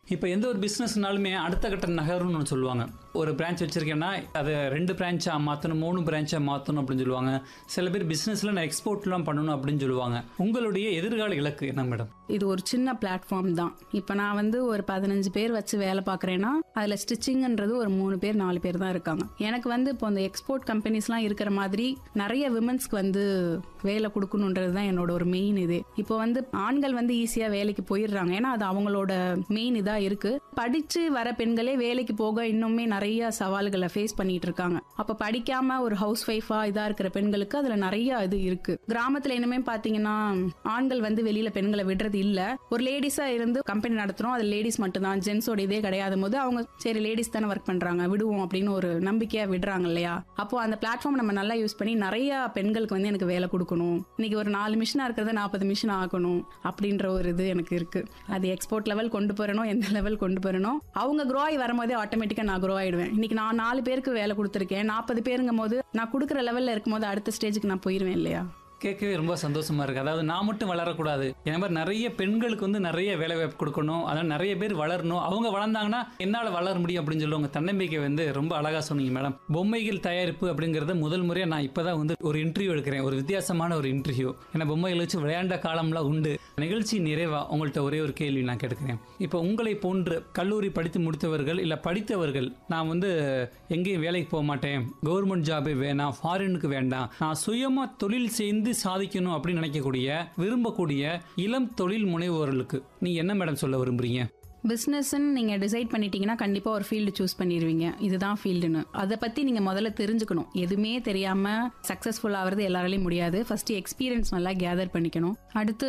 இப்போ எந்த ஒரு பிஸ்னஸ்னாலுமே அடுத்த கட்ட நகரும்னு ஒன்று சொல்லுவாங்க. ஒரு பிரான்ச் வச்சிருக்கேன்னா அதை 2 பிரான்ச்சாக மாற்றணும், 3 பிரான்ச்சாக மாற்றணும் அப்படின்னு சொல்லுவாங்க. சில பேர் பிஸ்னஸில் நான் எக்ஸ்போர்ட்லாம் பண்ணணும் அப்படின்னு சொல்லுவாங்க. உங்களுடைய எதிர்கால இலக்கு என்ன மேடம்? இது ஒரு சின்ன பிளாட்ஃபார்ம் தான். இப்போ நான் வந்து ஒரு 15 பேர் வச்சு வேலை பார்க்குறேன்னா அதில் ஸ்டிச்சிங்ன்றது ஒரு 3 பேர் 4 பேர் தான் இருக்காங்க. எனக்கு வந்து இப்போ இந்த எக்ஸ்போர்ட் கம்பெனிஸ்லாம் இருக்கிற மாதிரி நிறைய விமன்ஸ்க்கு வந்து வேலை கொடுக்கணுன்றது தான் என்னோட ஒரு மெயின் இது. இப்போ வந்து ஆண்கள் வந்து ஈஸியாக வேலைக்கு போயிடுறாங்க, ஏன்னா அது அவங்களோட மெயின் இதா இருக்கு. படிச்சு வர பெண்களே வேலைக்கு போக இன்னுமே நிறைய சவால்களை ஃபேஸ் பண்ணிட்டு இருக்காங்க. அப்ப படிக்காம ஒரு ஹவுஸ் ஒய்ஃபா இதா இருக்கிற பெண்களுக்கு அதுல நிறைய இது இருக்கு. கிராமத்துல இன்னுமே பாத்தீங்கன்னா ஆண்கள் வந்து வெளியில பெண்களை விடுறது இல்ல. ஒரு லேடிஸா இருந்து கம்பெனி நடத்துறோம், அது லேடிஸ் மட்டும் தான், ஜென்ஸோட இதே கிடையாது போது அவங்க சரி லேடிஸ் தானே ஒர்க் பண்றாங்க விடுவோம் அப்படின்னு ஒரு நம்பிக்கையா விடுறாங்க இல்லையா. அப்போ அந்த பிளாட்ஃபார்ம் நம்ம நல்லா யூஸ் பண்ணி நிறைய பெண்களுக்கு வந்து எனக்கு வேலை கொடுக்கணும், இன்னைக்கு ஒரு 4 மிஷினா இருக்கிறத 40 மிஷின் ஆகணும் அப்படின்ற ஒரு இது எனக்கு இருக்கு. அது எக்ஸ்போர்ட் லெவல் கொண்டு போறணும், எந்த லெவல் கொண்டு போறணும், அவங்க க்ரோ ஆகி வரும்போதே ஆட்டோமேட்டிக்கா நான் க்ரோ ஆயிடுவேன். இன்னைக்கு நான் 4 பேருக்கு வேலை கொடுத்துருக்கேன், 40 பேருங்கும் போது நான் கொடுக்குற லெவல்ல இருக்கும் போது அடுத்த ஸ்டேஜுக்கு நான் போயிருவேன் இல்லையா. கேட்கவே ரொம்ப சந்தோஷமா இருக்கு. அதாவது நான் மட்டும் வளரக்கூடாது, என் மாதிரி நிறைய பெண்களுக்கு வந்து நிறைய வேலை வாய்ப்பு கொடுக்கணும், அதனால நிறைய பேர் வளரணும், அவங்க வளர்ந்தாங்கன்னா என்னால் வளர முடியும் அப்படின்னு சொல்லி உங்க தன்னம்பிக்கை வந்து ரொம்ப அழகா சொன்னீங்க மேடம். பொம்மைகள் தயாரிப்பு அப்படிங்கறத முதல் முறையாக நான் இப்பதான் வந்து ஒரு இன்டர்வியூ எடுக்கிறேன், ஒரு வித்தியாசமான ஒரு இன்டர்வியூ. ஏன்னா பொம்மைகள் வச்சு விளையாண்ட காலம்லாம் உண்டு. நிகழ்ச்சி நிறைவா உங்கள்கிட்ட ஒரே ஒரு கேள்வி நான் கேட்கிறேன். இப்போ உங்களை போன்று கல்லூரி படித்து முடித்தவர்கள் இல்ல படித்தவர்கள், நான் வந்து எங்கேயும் வேலைக்கு போக மாட்டேன், கவர்மெண்ட் ஜாபே வேணாம், ஃபாரினுக்கு வேண்டாம், நான் சுயமா தொழில் செய்து சாதிக்கணும் அப்படின்னு நினைக்கக்கூடிய விரும்பக்கூடிய இளம் தொழில் முனைவோர்களுக்கு நீங்க என்ன மேடம் சொல்ல விரும்புறீங்க? பிஸ்னஸ்ன்னு நீங்கள் டிசைட் பண்ணிட்டீங்கன்னா கண்டிப்பாக ஒரு ஃபீல்டு சூஸ் பண்ணிடுவீங்க, இதுதான் ஃபீல்டுன்னு. அதை பற்றி நீங்கள் முதல்ல தெரிஞ்சுக்கணும். எதுவுமே தெரியாமல் சக்ஸஸ்ஃபுல் ஆகிறது எல்லாராலையும் முடியாது. ஃபஸ்ட்டு எக்ஸ்பீரியன்ஸ் நல்லா கேதர் பண்ணிக்கணும். அடுத்து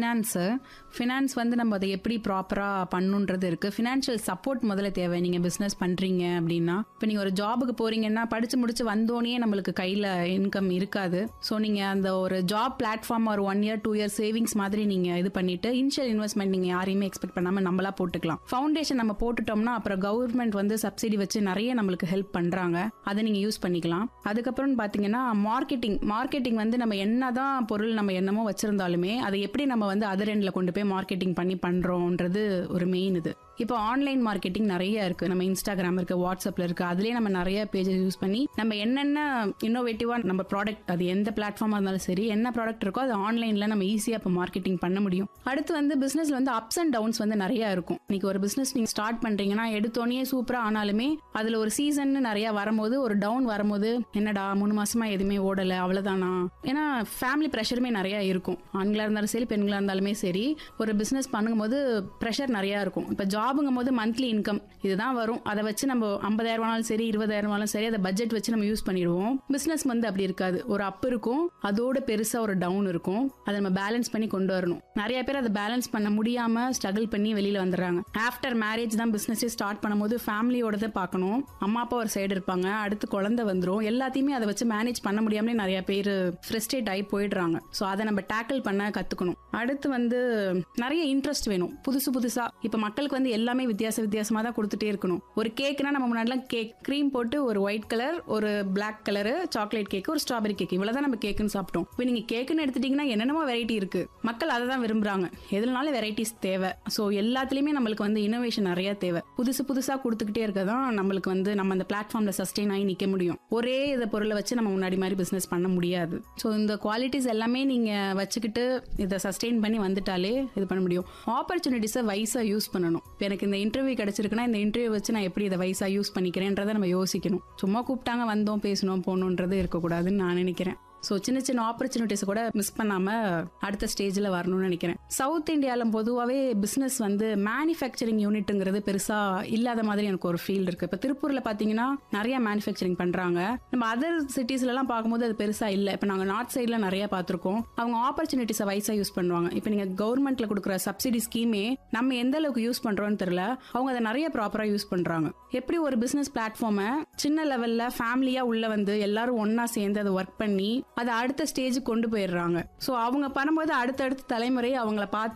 ஃபினான்ஸ் வந்து நம்ம அதை எப்படி ப்ராப்பராக பண்ணுன்றது இருக்குது. ஃபினான்ஷியல் சப்போர்ட் முதல்ல தேவை. நீங்கள் பிஸ்னஸ் பண்ணுறீங்க அப்படின்னா, இப்போ நீங்கள் ஒரு ஜாபுக்கு போகிறீங்கன்னா படித்து முடிச்சு வந்தோடனே நம்மளுக்கு கையில் இன்கம் இருக்காது. ஸோ நீங்கள் அந்த ஒரு ஜாப் பிளாட்ஃபார்ம் ஒரு 1 year 2 year சேவிங்ஸ் மாதிரி நீங்கள் இது பண்ணிவிட்டு இனிஷியல் இன்வெஸ்ட்மெண்ட் நீங்கள் யாரையுமே எக்ஸ்பெக்ட் பண்ணாமல் நம்மளா போட்டு ஃபவுண்டேஷன் நம்ம போட்டுட்டோம்னா அப்புறம் கவர்மெண்ட் வந்து சப்சிடி வச்சு நிறைய நம்மளுக்கு ஹெல்ப் பண்றாங்க, அதை நீங்க யூஸ் பண்ணிக்கலாம். அதுக்கப்புறம் பாத்தீங்கன்னா மார்க்கெட்டிங் வந்து நம்ம என்னதான் பொருள் நம்ம என்னமோ வச்சிருந்தாலுமே அதை எப்படி நம்ம வந்து அதர் எண்ட்ல கொண்டு போய் மார்க்கெட்டிங் பண்ணி பண்றோம்ன்றது ஒரு மெயின் இது. இப்போ ஆன்லைன் மார்க்கெட்டிங் நிறைய இருக்கு, நம்ம இன்ஸ்டாகிராம் இருக்கு, வாட்ஸ்அப்ல இருக்கு, அதுலயே நம்ம நிறைய பேஜஸ் யூஸ் பண்ணி நம்ம என்னென்ன இன்னோவேட்டிவா நம்ம ப்ராடக்ட், அது எந்த பிளாட்ஃபார்மா இருந்தாலும் சரி, என்ன ப்ராடக்ட் இருக்கோ அது ஆன்லைன்ல நம்ம ஈஸியா இப்போ மார்க்கெட்டிங் பண்ண முடியும். அடுத்து வந்து பிசினஸ்ல வந்து அப்ஸ் அண்ட் டவுன்ஸ் வந்து நிறைய இருக்கும். இன்னைக்கு ஒரு பிசினஸ் நீங்க ஸ்டார்ட் பண்றீங்கன்னா எடுத்தோடனே சூப்பரா ஆனாலுமே அதுல ஒரு சீசன் நிறைய வரும்போது, ஒரு டவுன் வரும்போது, என்னடா 3 மாசமா எதுவுமே ஓடல அவ்வளவுதானா, ஏன்னா ஃபேமிலி ப்ரெஷருமே நிறைய இருக்கும். ஆண்களா இருந்தாலும் சரி பெண்களா இருந்தாலுமே சரி, ஒரு பிசினஸ் பண்ணும்போது ப்ரெஷர் நிறைய இருக்கும். இப்போ ஜாபுங்கும் போது மந்த்லி இன்கம் இதுதான் வரும், அதை வச்சு நம்ம 50,000 சரி 20,000 சரி அதை பட்ஜெட் வச்சு நம்ம யூஸ் பண்ணிடுவோம். பிசினஸ் வந்து அப்படி இருக்காது, ஒரு அப் இருக்கும், அதோட பெருசா ஒரு டவுன் இருக்கும், அதை நம்ம பேலன்ஸ் பண்ணி கொண்டு வரணும். நிறைய பேர் அதை பேலன்ஸ் பண்ண முடியாம ஸ்ட்ரகிள் பண்ணி வெளியில வந்துடுறாங்க. ஆஃப்டர் மேரேஜ் தான் பிசினஸே ஸ்டார்ட் பண்ணும்போது ஃபேமிலியோட தான் பார்க்கணும், அம்மா அப்பா ஒரு சைடு இருப்பாங்க, அடுத்து குழந்தை வந்துடும், எல்லாத்தையுமே அதை வச்சு மேனேஜ் பண்ண முடியாமலே நிறைய பேர் ஃப்ரஸ்ட்ரேட் ஆகி போயிடுறாங்க. ஸோ அதை நம்ம டேக்கிள் பண்ண கத்துக்கணும். அடுத்து வந்து நிறைய இன்ட்ரெஸ்ட் வேணும், புதுசா. இப்போ மக்களுக்கு வந்து எல்லாமே வித்தியாசமா தான் கொடுத்துட்டே இருக்கணும். ஒரு கேக்னா நம்ம முன்னாடிலாம் கேக் கிரீம் போட்டு ஒரு ஒயிட் கலர், ஒரு பிளாக் கலர் சாக்லேட் கேக், ஒரு ஸ்ட்ராபெரி கேக், இவ்வளவுதான் நம்ம கேக்குன்னு சாப்பிட்டோம். இப்போ நீங்க கேக்குன்னு எடுத்துட்டீங்கன்னா என்னென்னமோ வெரைட்டி இருக்கு, மக்கள் அதை தான் விரும்புறாங்க. எதுனாலும் வெரைட்டிஸ் தேவை. ஸோ எல்லாத்துலயுமே நம்மளுக்கு வந்து இனோவேஷன் நிறைய தேவை. புதுசா கொடுத்துக்கிட்டே இருக்கதான் நம்மளுக்கு வந்து நம்ம அந்த பிளாட்ஃபார்ம்ல சஸ்டெயின் ஆகி நிக்க முடியும். ஒரே இதை பொருளை வச்சு நம்ம முன்னாடி மாதிரி பிசினஸ் பண்ண முடியாது. ஸோ இந்த குவாலிட்டிஸ் எல்லாமே நீங்க வச்சுக்கிட்டு இதை சஸ்டெயின் பண்ணி வந்துட்டாலே இது பண்ண முடியும். ஆப்பர்ச்சுனிட்டிஸை வைஸா யூஸ் பண்ணணும். எனக்கு இந்த இன்டர்வியூ கிடைச்சிருக்குன்னா இந்த இன்டர்வியூ வச்சு நான் எப்படி இதை வைஸா யூஸ் பண்ணிக்கிறேன்றதை நம்ம யோசிக்கணும். சும்மா கூப்பிட்டாங்க வந்தோம் பேசணும் போகணுன்றது இருக்கக்கூடாதுன்னு நான் நினைக்கிறேன். ஸோ சின்ன ஆப்பர்ச்சுனிட்டிஸ் கூட மிஸ் பண்ணாம அடுத்த ஸ்டேஜில் வரணும்னு நினைக்கிறேன். சவுத் இந்தியாவில் பொதுவாகவே பிஸ்னஸ் வந்து மேனுஃபேக்சரிங் யூனிட்டுங்கிறது பெருசா இல்லாத மாதிரி எனக்கு ஒரு ஃபீல் இருக்கு. இப்போ திருப்பூர்ல பார்த்தீங்கன்னா நிறைய மேனுஃபேக்சரிங் பண்றாங்க. நம்ம அதர் சிட்டிஸ்லாம் பார்க்கும்போது அது பெருசா இல்லை. இப்போ நாங்கள் நார்த் சைட்ல நிறைய பார்த்துருக்கோம். அவங்க ஆப்பர்ச்சுனிட்டிஸை வைஸா யூஸ் பண்ணுவாங்க. இப்போ நீங்க கவர்மெண்ட்ல கொடுக்குற சப்சிடி ஸ்கீமே நம்ம எந்த அளவுக்கு யூஸ் பண்றோம்னு தெரியல, அவங்க அதை நிறைய ப்ராப்பரா யூஸ் பண்றாங்க. எப்படி ஒரு பிசினஸ் பிளாட்ஃபார்மை சின்ன லெவல்ல ஃபேமிலியா உள்ள வந்து எல்லாரும் ஒன்னா சேர்ந்து அதை ஒர்க் பண்ணி அதை அடுத்த ஸ்டேஜ் கொண்டு போயிடுறாங்க. ஸோ அவங்க பண்ணும்போது அடுத்தடுத்த தலைமுறை அவங்கள பார்த்து